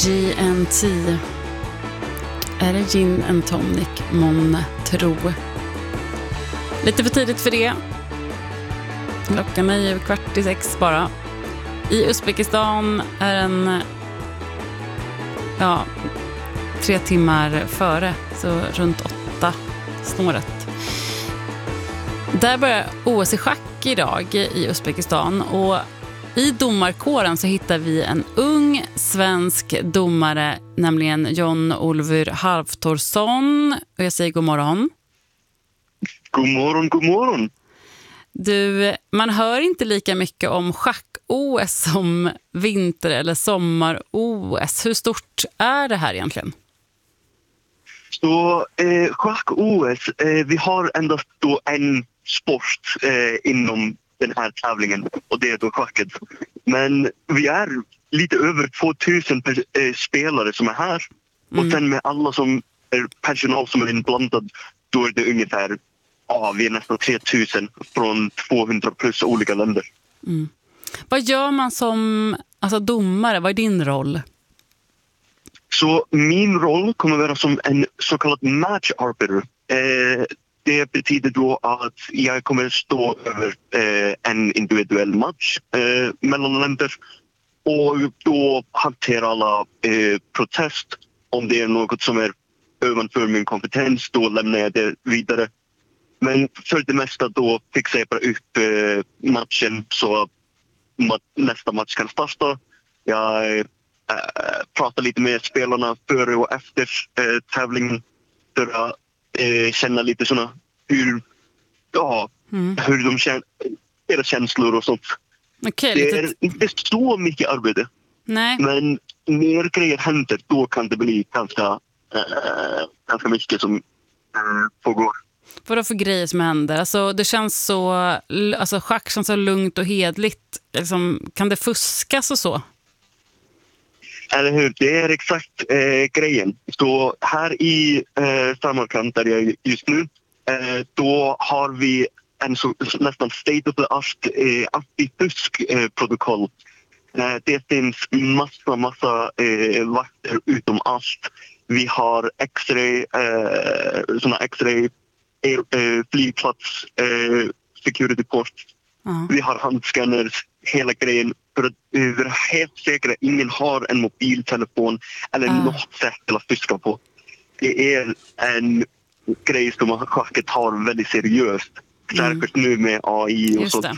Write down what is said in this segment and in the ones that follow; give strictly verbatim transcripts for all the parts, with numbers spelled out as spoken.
G N T. Är det gin and tonic, månne tro? Lite för tidigt för det. Klockan är ju kvart i sex bara. I Uzbekistan är en ja, tre timmar före, så runt åtta snåret. Där börjar O S i schack idag i Uzbekistan, och i domarkåren så hittar vi en ung svensk domare, nämligen Jon-Olfur Halftorsson. Och jag säger god morgon. God morgon, god morgon. Du, man hör inte lika mycket om schack-O S som vinter- eller sommar-O S. Hur stort är det här egentligen? Så eh, schack-O S, eh, vi har endast då en sport eh, inom den här tävlingen, och det är då schacket. Men vi är lite över tvåtusen per, eh, spelare som är här. Mm. Och sen med alla som är personal som är inblandad, då är det ungefär, ja, vi är nästan tre tusen från tvåhundra plus olika länder. Mm. Vad gör man som alltså, domare? Vad är din roll? Så min roll kommer vara som en så kallad match arbiter. Eh, det betyder då att jag kommer stå över eh, en individuell match eh, mellan länder, och då hantera alla eh, protest. Om det är något som är ovanför min kompetens, då lämnar jag det vidare. Men för det mesta då fixar jag bara upp eh, matchen så att nästa match kan starta. Jag äh, pratar lite med spelarna före och efter äh, tävlingen för att äh, känna lite såna hur, ja, mm. hur de känner, deras känslor och sånt. Okay, det lite... är inte så mycket arbete. Nej. Men när grejer händer, då kan det bli ganska, äh, ganska mycket som äh, pågår. Vad är det för grejer som händer? Alltså, det känns så, alltså schack känns så lugnt och hedligt. Liksom, kan det fuskas och så? Eller hur? Det är exakt eh, grejen. Så här i eh, Samarkand där jag är just nu, eh, då har vi en så, nästan state of the art eh, antifusk-protokoll. Eh, det finns massa, massa eh, vakter utom allt. Vi har X-ray, eh, såna X-ray eh, flygplats, eh, security post. Uh-huh. Vi har handscanners, hela grejen. För att vara helt säkra, ingen har en mobiltelefon eller uh. något sätt att fuska på. Det är en grej som schacket har väldigt seriöst. Särskilt mm. nu med A I och just sånt.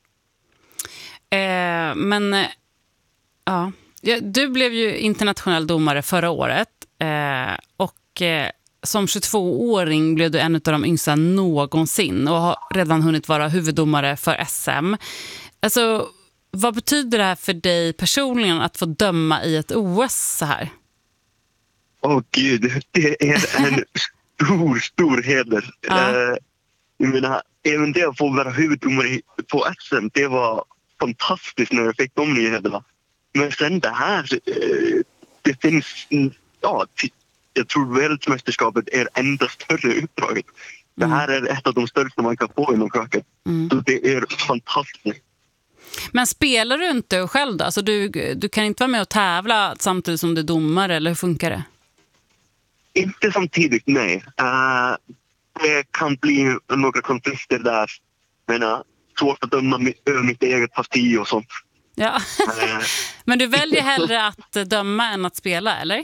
Det. Eh, men ja, du blev ju internationell domare förra året. Eh, och eh, som tjugotvååring blev du en av de yngsta någonsin och har redan hunnit vara huvuddomare för S M. Alltså, vad betyder det här för dig personligen att få döma i ett O S så här? Åh oh, gud, det är en stor, stor heder. Ja. Uh, jag menar, även det att få vara huvuddomare på S M, det var fantastiskt när jag fick de nyheterna. Men sen det här, uh, det finns, ja, jag tror världsmästerskapet är enda större uppdraget. Det här är ett av de största man kan få inom schacket. Mm. Så det är fantastiskt. Men spelar du inte själv då? Alltså du, du kan inte vara med och tävla samtidigt som du är domare, eller hur funkar det? Inte samtidigt, nej. Uh, det kan bli några konflikter där. Men uh, svårt att döma över mitt eget parti och sånt. Ja. uh. Men du väljer hellre att döma än att spela, eller?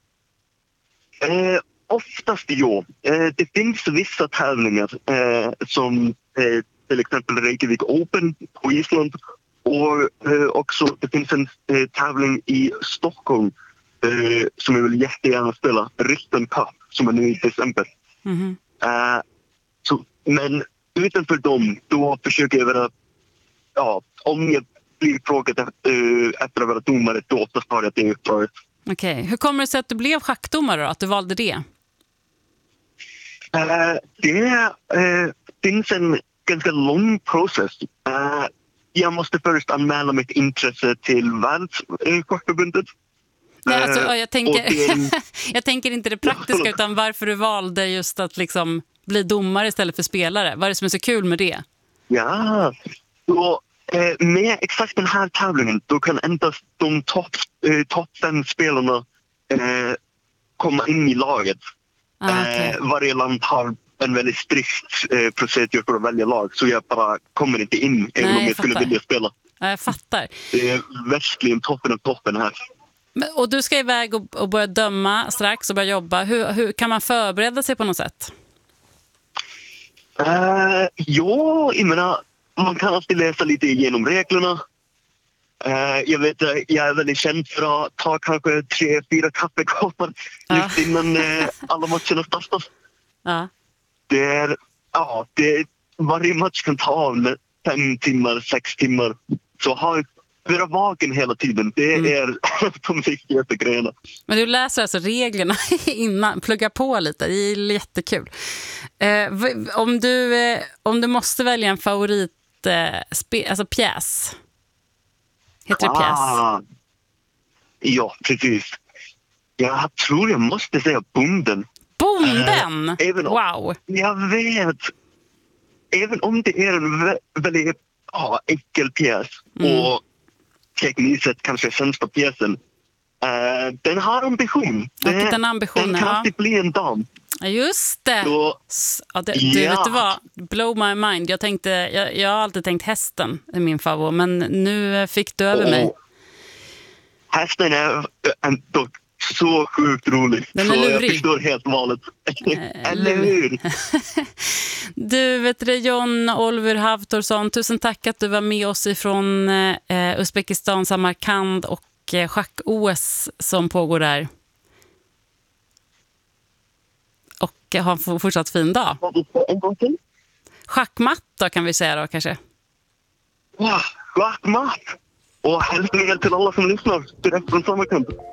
Uh, oftast ja. Uh, det finns vissa tävlingar uh, som uh, till exempel Reykjavik Open på Island. Och eh, också det finns en eh, tävling i Stockholm eh, som jag vill jättegärna spela, Rytten Cup, som är nu i december. Mm-hmm. Eh, så, men utanför dem, då försöker jag vara, ja, om jag blir frågat eh, efter att vara domare, då oftast har jag det uppdraget. Okej, okay. Hur kommer det sig att du blev schackdomare då, att du valde det? Eh, det eh, finns en ganska lång process. Eh, Jag måste först anmäla mitt intresse till Världsschackförbundet. Nej, alltså, jag, tänker, det... jag tänker inte det praktiska, utan varför du valde just att liksom bli domare istället för spelare. Vad är det som är så kul med det? Ja, så, eh, med exakt den här tävlingen då kan endast de topp eh, top fem spelarna eh, komma in i laget. Ah, okay. eh, varje land har en väldigt strikt eh, procedur för att välja lag. Så jag bara kommer inte in även Nej, om jag, jag skulle fattar. vilja spela. Ja, jag fattar. Det är verkligen toppen av toppen här. Men, och du ska iväg och, och börja döma strax och börja jobba. Hur, hur kan man förbereda sig på något sätt? Uh, ja, jag menar, man kan alltid läsa lite igenom reglerna. Uh, jag vet, jag är väldigt känd för att ta kanske tre, fyra kaffekoppar Ja. just innan uh, alla matcherna startas. Ja. Det är, ja, det, varje match kan ta med fem timmar, sex timmar. Så ha vara vaken hela tiden, det Mm. är de viktigaste grejerna. Men du läser alltså reglerna innan, plugga på lite, det är jättekul. Eh, v- om, du, eh, om du måste välja en favorit, eh, spe, alltså pjäs. Heter det pjäs? Ah, ja, precis. Jag tror jag måste säga Bonden. Bonden! Eh, även om- Wow! Jag vet. Även om det är en vä- väldigt ja, enkel pjäs Mm. och tekniskt sett kanske sämsta pjäsen. Uh, den har ambition. Och den ambitionen, den kan ja. alltid bli en dam. Ja, just det. Så, S- Ja, det, du, Ja. vet du vad? Blow my mind. Jag, tänkte, jag, jag har alltid tänkt hästen är min favorit, men nu fick du över mig. och hästen är ändå så sjukt rolig. Den är så jag lurig. förstår helt valet. Eh, Eller lurig. hur? Du, vet du, John Oliver Havtorsson, tusen tack att du var med oss ifrån eh, Uzbekistan, Samarkand och eh, schack-O S som pågår där. Och eh, ha en f- fortsatt fin dag. En gång till. Schackmatt då kan vi säga då kanske. Wow, schackmatt! Och hälsningar till alla som lyssnar direkt från Samarkand.